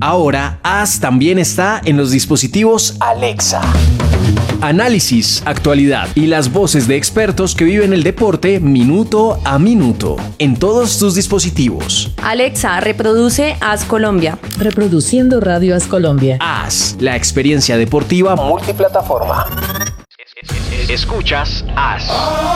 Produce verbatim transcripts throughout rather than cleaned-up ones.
Ahora, As también está en los dispositivos Alexa. Análisis, actualidad y las voces de expertos que viven el deporte minuto a minuto en todos tus dispositivos. Alexa, reproduce As Colombia. Reproduciendo Radio As Colombia. As, la experiencia deportiva multiplataforma. Escuchas As.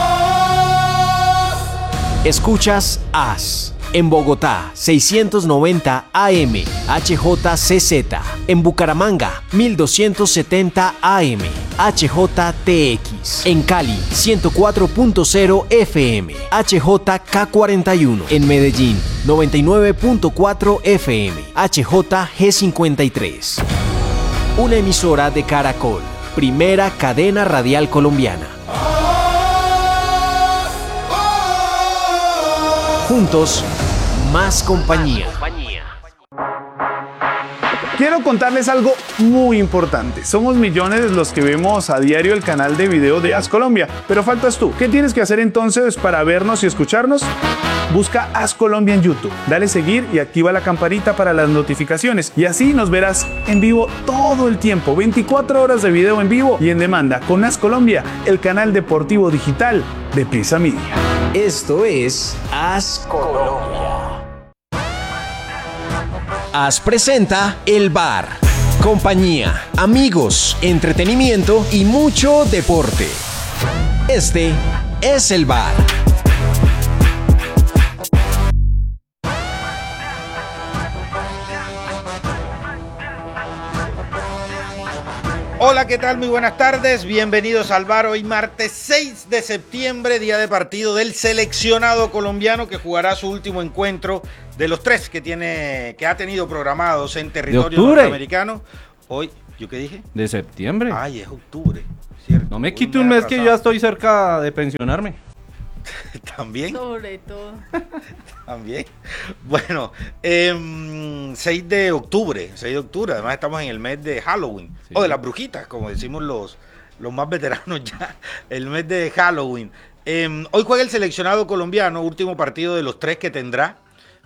Escuchas As. En Bogotá, seiscientos noventa A M, H J C Z. En Bucaramanga, mil doscientos setenta A M, H J T X. En Cali, ciento cuatro punto cero F M, H J K cuarenta y uno. En Medellín, noventa y nueve punto cuatro F M, H J G cincuenta y tres. Una emisora de Caracol, primera cadena radial colombiana. Juntos, más compañía. Quiero contarles algo muy importante. Somos millones los que vemos a diario el canal de video de As Colombia, pero faltas tú. ¿Qué tienes que hacer entonces para vernos y escucharnos? Busca As Colombia en YouTube, dale seguir y activa la campanita para las notificaciones y así nos verás en vivo todo el tiempo, veinticuatro horas de video en vivo y en demanda con As Colombia, el canal deportivo digital de Prisa Media. Esto es As Colombia. As presenta El Bar. Compañía, amigos, entretenimiento y mucho deporte. Este es El Bar. Hola, ¿qué tal? Muy buenas tardes, bienvenidos al Bar. Hoy martes seis de septiembre, día de partido del seleccionado colombiano que jugará su último encuentro de los tres que tiene, que ha tenido programados en territorio norteamericano. Hoy, ¿yo qué dije? De septiembre. Ay, es octubre, ¿cierto? No me quite un mes que ya estoy cerca de pensionarme. También. Sobre todo. También. Bueno, eh, seis de octubre, seis de octubre, además estamos en el mes de Halloween, sí. O de las brujitas, como decimos los, los más veteranos ya, el mes de Halloween. Eh, hoy juega el seleccionado colombiano, último partido de los tres que tendrá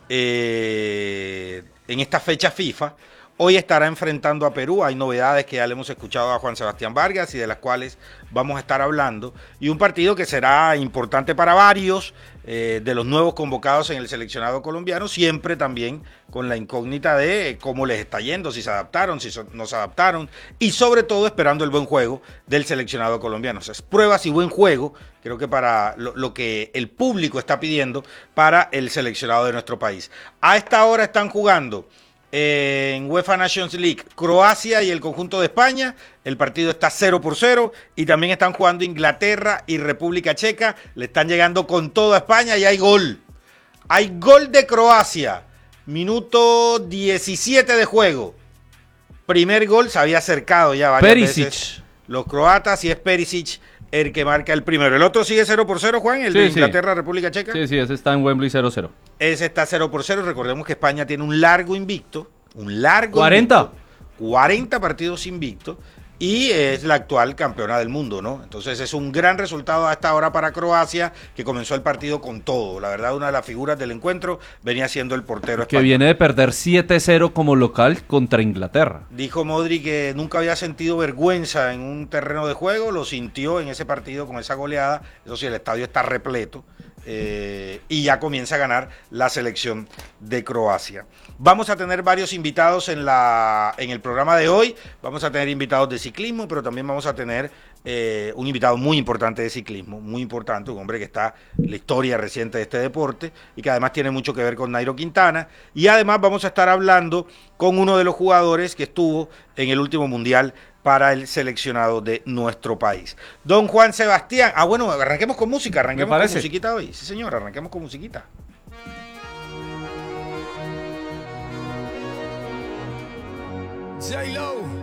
eh, en esta fecha FIFA. Hoy estará enfrentando a Perú, hay novedades que ya le hemos escuchado a Juan Sebastián Vargas y de las cuales vamos a estar hablando. Y un partido que será importante para varios eh, de los nuevos convocados en el seleccionado colombiano, siempre también con la incógnita de cómo les está yendo, si se adaptaron, si so, no se adaptaron, y sobre todo esperando el buen juego del seleccionado colombiano. O sea, es pruebas y buen juego, creo que para lo, lo que el público está pidiendo para el seleccionado de nuestro país. A esta hora están jugando en UEFA Nations League, Croacia y el conjunto de España. El partido está cero por cero y también están jugando Inglaterra y República Checa. Le están llegando con todo a España y hay gol. Hay gol de Croacia. Minuto diecisiete de juego. Primer gol, se había acercado ya varias Perisic. veces los croatas y es Perisic el que marca el primero. El otro sigue cero por cero, Juan, el sí, de Inglaterra, sí. República Checa. Sí, sí, ese está en Wembley cero cero. Ese está cero por cero. Recordemos que España tiene un largo invicto. Un largo ¿cuarenta? Invicto, cuarenta partidos invicto. Y es la actual campeona del mundo, ¿no? Entonces es un gran resultado a esta hora para Croacia, que comenzó el partido con todo. La verdad, una de las figuras del encuentro venía siendo el portero español. Que viene de perder siete cero como local contra Inglaterra. Dijo Modric que nunca había sentido vergüenza en un terreno de juego, lo sintió en ese partido con esa goleada. Eso sí, el estadio está repleto. Eh, y ya comienza a ganar la selección de Croacia. Vamos a tener varios invitados en, la, en el programa de hoy. Vamos a tener invitados de ciclismo, pero también vamos a tener eh, un invitado muy importante de ciclismo, muy importante, un hombre que está en la historia reciente de este deporte y que además tiene mucho que ver con Nairo Quintana. Y además vamos a estar hablando con uno de los jugadores que estuvo en el último mundial para el seleccionado de nuestro país. Don Juan Sebastián. Ah, bueno, arranquemos con música, arranquemos con musiquita hoy. Sí, señor, arranquemos con musiquita. J-Lo.